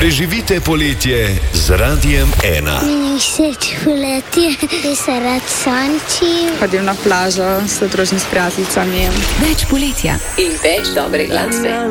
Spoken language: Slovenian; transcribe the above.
Preživite poletje z Radiem 1. Meni všeč poletje, ker se rad sončim. Hodim na plažo s družinami, s prijateljicami. Več poletja in več dobre glasbe.